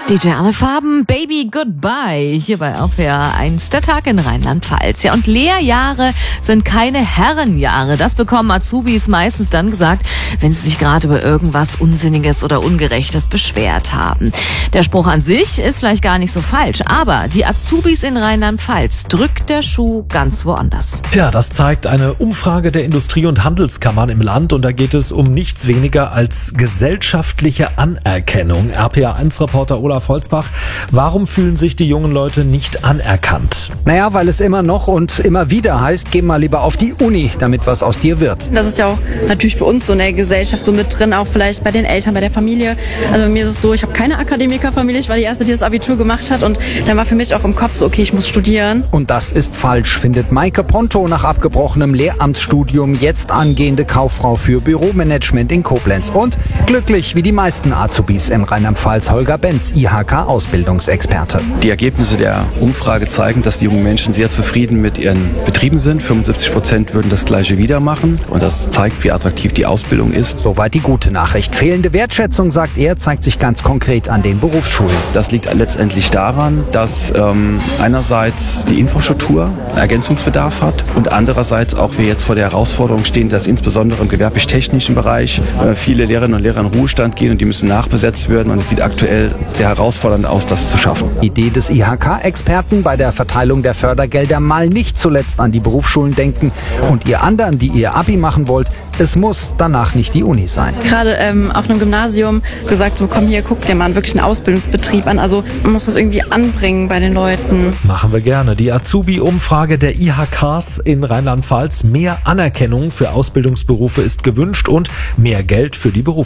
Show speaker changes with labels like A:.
A: DJ Alle Farben, Baby Goodbye, hier bei RPR 1, der Tag in Rheinland-Pfalz. Ja, und Lehrjahre sind keine Herrenjahre. Das bekommen Azubis meistens dann gesagt, wenn sie sich gerade über irgendwas Unsinniges oder Ungerechtes beschwert haben. Der Spruch an sich ist vielleicht gar nicht so falsch, aber die Azubis in Rheinland-Pfalz drückt der Schuh ganz woanders.
B: Ja, das zeigt eine Umfrage der Industrie- und Handelskammern im Land und da geht es um nichts weniger als gesellschaftliche Anerkennung. RPR 1-Reporter Olaf Holzbach, warum fühlen sich die jungen Leute nicht anerkannt?
C: Naja, weil es immer noch und immer wieder heißt, geh mal lieber auf die Uni, damit was aus dir wird.
D: Das ist ja auch natürlich für uns so in der Gesellschaft so mit drin, auch vielleicht bei den Eltern, bei der Familie. Also bei mir ist es so, ich habe keine Akademikerfamilie, ich war die Erste, die das Abitur gemacht hat und dann war für mich auch im Kopf so, okay, ich muss studieren.
C: Und das ist falsch, findet Maike Ponto nach abgebrochenem Lehramtsstudium, jetzt angehende Kauffrau für Büromanagement in Koblenz. Und glücklich wie die meisten Azubis in Rheinland-Pfalz, Holger Benz, IHK-Ausbildungsexperte.
E: Die Ergebnisse der Umfrage zeigen, dass die jungen Menschen sehr zufrieden mit ihren Betrieben sind. 75% würden das Gleiche wieder machen. Und das zeigt, wie attraktiv die Ausbildung ist.
C: Soweit die gute Nachricht. Fehlende Wertschätzung, sagt er, zeigt sich ganz konkret an den Berufsschulen.
E: Das liegt letztendlich daran, dass einerseits die Infrastruktur Ergänzungsbedarf hat und andererseits auch wir jetzt vor der Herausforderung stehen, dass insbesondere im gewerblich-technischen Bereich viele Lehrerinnen und Lehrer in Ruhestand gehen und die müssen nachbesetzt werden. Und es sieht aktuell sehr herausfordernd aus, das zu schaffen.
C: Idee des IHK-Experten, bei der Verteilung der Fördergelder mal nicht zuletzt an die Berufsschulen denken. Und ihr anderen, die ihr Abi machen wollt, es muss danach nicht die Uni sein.
D: Gerade auf einem Gymnasium gesagt, so komm hier, guck dir mal wirklich einen Ausbildungsbetrieb an. Also man muss das irgendwie anbringen bei den Leuten.
B: Machen wir gerne. Die Azubi-Umfrage der IHKs in Rheinland-Pfalz. Mehr Anerkennung für Ausbildungsberufe ist gewünscht und mehr Geld für die Berufsschule.